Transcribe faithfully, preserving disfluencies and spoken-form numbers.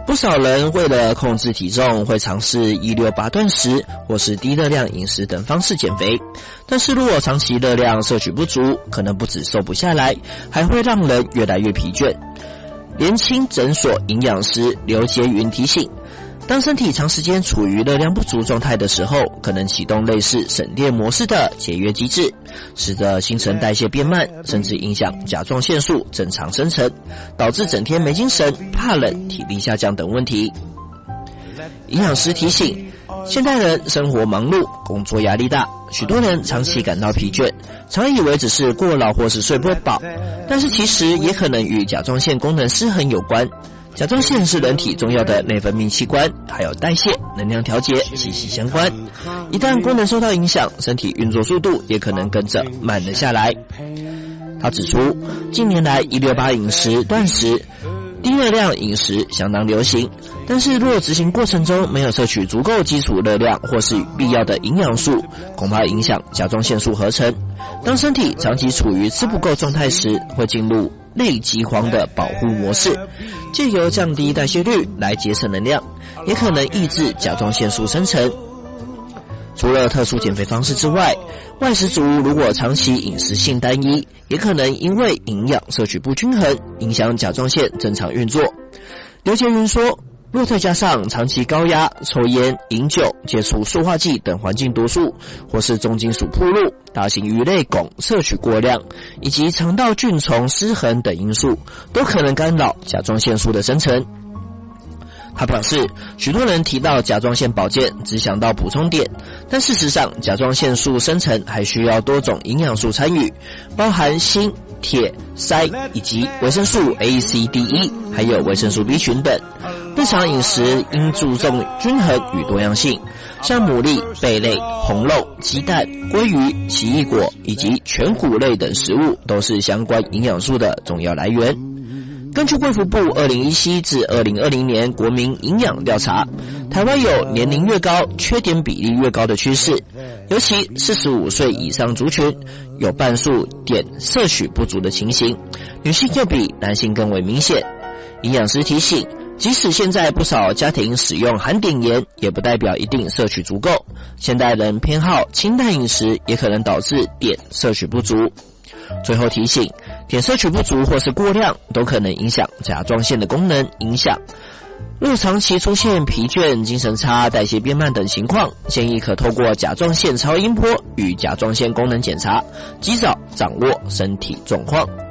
不少人为了控制体重，会尝试一六八断食或是低热量饮食等方式减肥，但是如果长期热量摄取不足，可能不止瘦不下来，还会让人越来越疲倦。联青诊所营养师刘杰云提醒，当身体长时间处于热量不足状态的时候，可能启动类似省电模式的节约机制，使得新陈代谢变慢，甚至影响甲状腺素正常生成，导致整天没精神、怕冷、体力下降等问题。营养师提醒，现代人生活忙碌，工作压力大，许多人长期感到疲倦，常以为只是过劳或是睡不饱，但是其实也可能与甲状腺功能失衡有关。甲状腺是人体重要的内分泌器官，还有代谢、能量调节息息相关。一旦功能受到影响，身体运作速度也可能跟着慢了下来。他指出，近年来一六八饮食、断食、低热量饮食相当流行，但是若执行过程中没有摄取足够基础热量或是必要的营养素，恐怕影响甲状腺素合成。当身体长期处于吃不够状态时，会进入类饥荒的保护模式，借由降低代谢率来节省能量，也可能抑制甲状腺素生成。除了特殊减肥方式之外，外食族如果长期饮食性单一，也可能因为营养摄取不均衡，影响甲状腺正常运作。刘杰云说，若再加上长期高压、抽烟、饮酒、接触塑化剂等环境毒素，或是重金属暴露、大型鱼类汞摄取过量，以及肠道菌丛失衡等因素，都可能干扰甲状腺素的生成。他表示，许多人提到甲状腺保健只想到补充点，但事实上甲状腺素生成还需要多种营养素参与，包含锌、铁、锑以及维生素 A、C、D、E， 还有维生素 B 群等。日常饮食应注重均衡与多样性，像牡蛎、贝类、红肉、鸡蛋、鲑鱼、奇异果以及全谷类等食物都是相关营养素的重要来源。根据卫福部二零一七至二零二零年国民营养调查，台湾有年龄越高缺点比例越高的趋势，尤其四十五岁以上族群有半数碘摄取不足的情形，女性就比男性更为明显。营养师提醒，即使现在不少家庭使用含碘盐，也不代表一定摄取足够。现代人偏好清淡饮食，也可能导致碘摄取不足。最后提醒，碘摄取不足或是过量，都可能影响甲状腺的功能影响。若长期出现疲倦、精神差、代谢变慢等情况，建议可透过甲状腺超音波与甲状腺功能检查，及早掌握身体状况。